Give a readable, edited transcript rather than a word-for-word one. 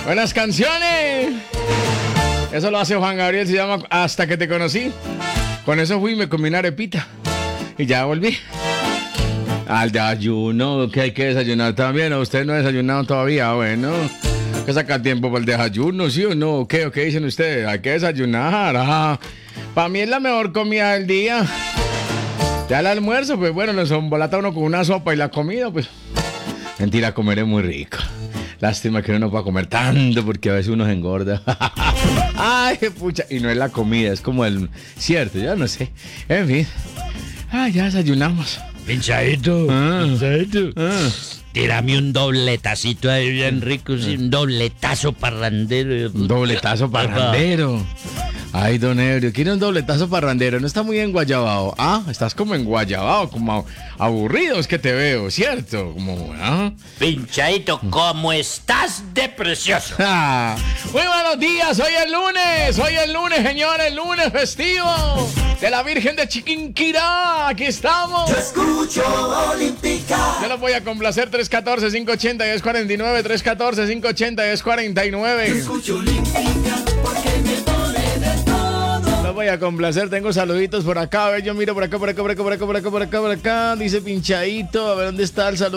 Buenas canciones. Eso lo hace Juan Gabriel, se llama Hasta que te conocí. Con eso fui y me comí una arepita. Y ya volví. Al desayuno, que hay que desayunar también. ¿Usted no ha desayunado todavía? Bueno, hay que sacar tiempo para el desayuno, ¿sí o no? ¿Qué dicen ustedes? Hay que desayunar. Para mí es la mejor comida del día. Ya el almuerzo, pues bueno, nos embolata uno con una sopa y la comida, pues... Mentira, comer es muy rico. Lástima que uno no pueda comer tanto porque a veces uno se engorda. Ay, pucha. Y no es la comida, es como el... Cierto, ya no sé. En fin. Ya desayunamos. Pinchadito. Tírame un dobletacito ahí bien rico, sí, un dobletazo parrandero. Un dobletazo parrandero. Ay, don Ebrio, ¿quiere un dobletazo parrandero? No está muy enguayabado. Estás como enguayabado, como aburrido, es que te veo, ¿cierto? Como, Pinchadito, ¿cómo estás de precioso? Muy buenos días, hoy es lunes, señores, lunes festivo de la Virgen de Chiquinquirá, aquí estamos. Yo escucho Olímpica. Yo los voy a complacer, 314-580-1049, 314-580-1049. Yo escucho Olímpica porque me pone de todo. Los voy a complacer, tengo saluditos por acá, a ver, yo miro por acá, dice Pinchadito, a ver dónde está el saludo.